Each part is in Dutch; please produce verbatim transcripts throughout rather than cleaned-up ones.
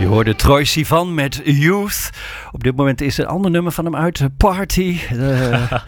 Je hoorde Troye Sivan met Youth. Op dit moment is een ander nummer van hem uit, Party. Uh,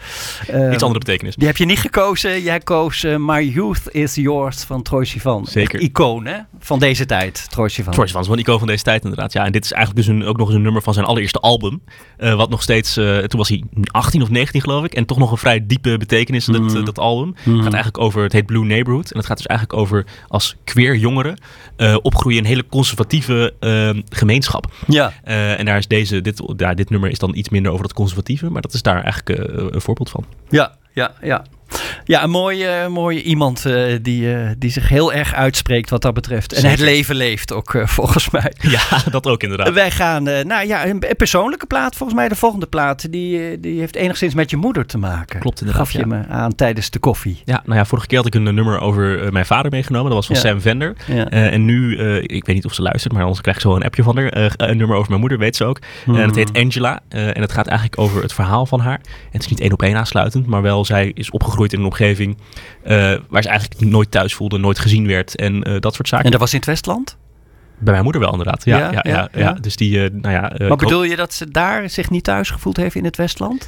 uh, Iets andere betekenis. Die heb je niet gekozen. Jij koos uh, My Youth Is Yours van Troye Sivan. Zeker. Echt icoon, hè? Van deze tijd, Troye Sivan. Troye Sivan is wel een icoon van deze tijd inderdaad. Ja, en dit is eigenlijk dus een, ook nog eens een nummer van zijn allereerste album. Uh, wat nog steeds, uh, toen was hij achttien of negentien geloof ik. En toch nog een vrij diepe betekenis, mm. dat, uh, dat album. Het mm. gaat eigenlijk over, het heet Blue Neighborhood. En het gaat dus eigenlijk over als queer jongeren uh, opgroeien in een hele conservatieve uh, gemeenschap. Ja. Uh, en daar is deze, dit, ja, dit nummer is dan iets minder over dat conservatieve. Maar dat is daar eigenlijk uh, een voorbeeld van. Ja, ja, ja. Ja, een mooie, mooie iemand uh, die, uh, die zich heel erg uitspreekt wat dat betreft. En Zeker. Het leven leeft ook uh, volgens mij. Ja, dat ook inderdaad. Wij gaan, uh, nou ja, een persoonlijke plaat volgens mij. De volgende plaat, die, uh, die heeft enigszins met je moeder te maken. Klopt inderdaad. Gaf je ja. me aan tijdens de koffie. Ja, nou ja, vorige keer had ik een nummer over uh, mijn vader meegenomen. Dat was van ja. Sam Vender. Ja. Uh, en nu, uh, ik weet niet of ze luistert, maar anders krijg ik zo een appje van haar. Uh, een nummer over mijn moeder, weet ze ook. Hmm. Uh, dat heet Angela. Uh, en het gaat eigenlijk over het verhaal van haar. En het is niet één op één aansluitend, maar wel zij is opgegroeid in een omgeving Uh, waar ze eigenlijk nooit thuis voelde, nooit gezien werd en uh, dat soort zaken. En dat was in het Westland? Bij mijn moeder wel inderdaad. Ja, ja, ja, ja, ja, ja. ja. Dus die, uh, nou ja. Uh, maar bedoel je dat ze daar zich niet thuis gevoeld heeft in het Westland?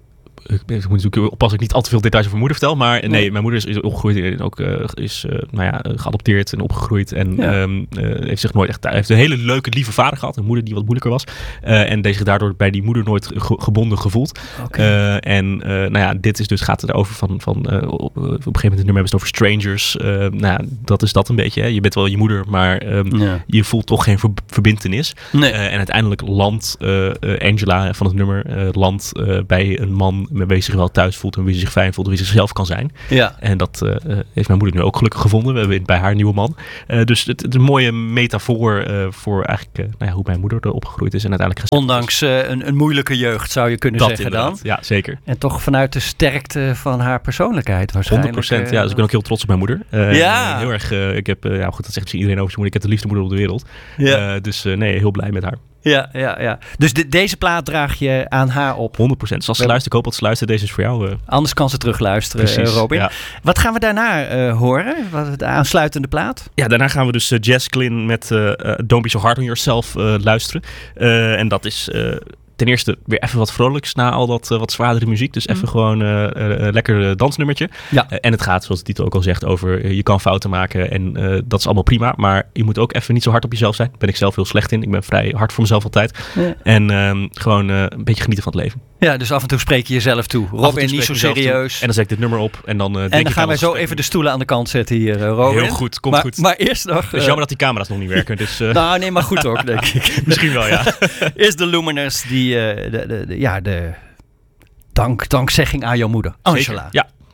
Ik moet natuurlijk oppassen dat ik niet al te veel details over mijn moeder vertel. Maar nee, nee mijn moeder is, is opgegroeid en ook uh, is uh, nou ja, geadopteerd en opgegroeid. En ja. um, uh, heeft zich nooit echt thuis. Heeft een hele leuke, lieve vader gehad. Een moeder die wat moeilijker was. Uh, en deze zich daardoor bij die moeder nooit ge- gebonden gevoeld. Okay. Uh, en uh, nou ja, dit is dus, gaat het erover van, van uh, op, op een gegeven moment in het nummer hebben ze het over strangers. Uh, nou ja, dat is dat een beetje. Hè. Je bent wel je moeder, maar um, ja. je voelt toch geen ver- verbintenis. Nee. Uh, en uiteindelijk landt uh, uh, Angela van het nummer uh, landt uh, bij een man met wie zich wel thuis voelt en wie zich fijn voelt en wie zichzelf kan zijn. Ja. En dat uh, heeft mijn moeder nu ook gelukkig gevonden. We hebben bij haar nieuwe man. Uh, dus het, het is een mooie metafoor uh, voor eigenlijk uh, nou ja, hoe mijn moeder er opgegroeid is en uiteindelijk ondanks uh, een, een moeilijke jeugd zou je kunnen dat zeggen inderdaad. Dan. Ja, zeker. En toch vanuit de sterkte van haar persoonlijkheid waarschijnlijk. honderd procent, ja. Dus ik ben ook heel trots op mijn moeder. Uh, ja. Heel erg, uh, ik heb, uh, ja goed, dat zegt misschien iedereen over zijn moeder. Ik heb de liefste moeder op de wereld. Ja. Uh, dus uh, nee, heel blij met haar. Ja, ja, ja. Dus de, deze plaat draag je aan haar op. honderd procent. Zoals ze luistert, ik hoop dat ze luistert. Deze is voor jou. Uh... Anders kan ze terugluisteren, Precies, uh, Robin. Ja. Wat gaan we daarna uh, horen? Wat, de aansluitende plaat? Ja, daarna gaan we dus uh, Jess Glynn met uh, uh, Don't Be So Hard On Yourself uh, luisteren. Uh, en dat is... Uh, ten eerste weer even wat vrolijks na al dat uh, wat zwaardere muziek. Dus even mm. gewoon uh, uh, een lekker uh, dansnummertje. Ja. Uh, en het gaat, zoals de titel ook al zegt, over uh, je kan fouten maken. En uh, dat is allemaal prima. Maar je moet ook even niet zo hard op jezelf zijn. Daar ben ik zelf heel slecht in. Ik ben vrij hard voor mezelf altijd. Ja. En um, gewoon uh, een beetje genieten van het leven. Ja, dus af en toe spreek je jezelf toe. Robin, niet zo serieus. Toe. En dan zet ik dit nummer op. En dan, uh, denk en dan gaan wij zo even de stoelen aan de kant zetten hier, uh, Robin. Heel goed, komt maar, goed. Maar eerst nog... Uh, het is jammer dat die camera's nog niet werken. Dus, uh... nou, nee, maar goed ook, denk ik. Misschien wel, ja. Eerst de Lumineers die... Uh, de, de, de, ja, de dank, dankzegging aan jouw moeder. Angela. Zeker, ja.